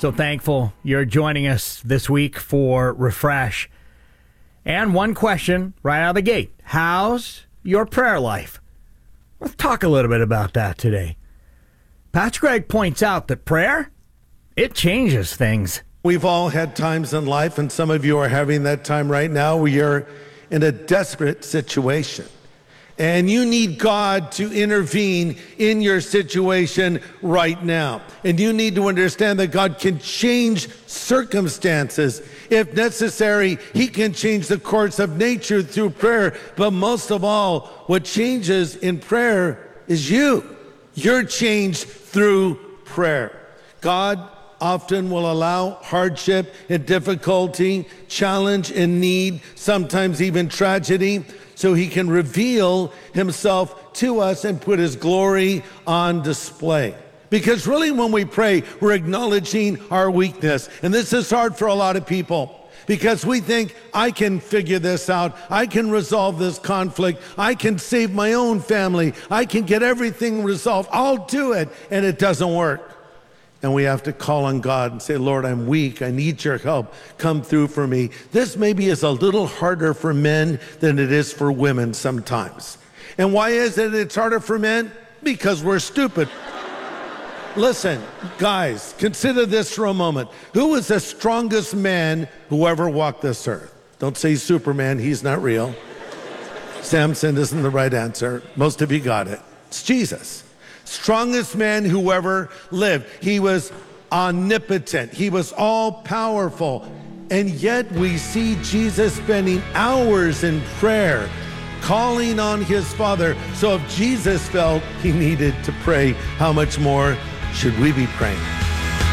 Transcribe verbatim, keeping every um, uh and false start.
So thankful you're joining us this week for Refresh. And one question right out of the gate. How's your prayer life? Let's talk a little bit about that today. Pastor Greg points out that prayer, it changes things. We've all had times in life, and some of you are having that time right now, where you're in a desperate situation. And you need God to intervene in your situation right now. And you need to understand that God can change circumstances. If necessary, he can change the course of nature through prayer. But most of all, what changes in prayer is you. You're changed through prayer. God often will allow hardship and difficulty, challenge and need, sometimes even tragedy, so he can reveal himself to us and put his glory on display. Because really when we pray, we're acknowledging our weakness. And this is hard for a lot of people because we think, I can figure this out. I can resolve this conflict. I can save my own family. I can get everything resolved. I'll do it. And it doesn't work. And we have to call on God and say, Lord, I'm weak. I need your help. Come through for me. This maybe is a little harder for men than it is for women sometimes. And why is it it's harder for men? Because we're stupid. Listen, guys, consider this for a moment. Who was the strongest man who ever walked this earth? Don't say Superman. He's not real. Samson isn't the right answer. Most of you got it. It's Jesus. Strongest man who ever lived. He was omnipotent. He was all powerful. And yet we see Jesus spending hours in prayer, calling on his Father. So if Jesus felt he needed to pray, how much more should we be praying?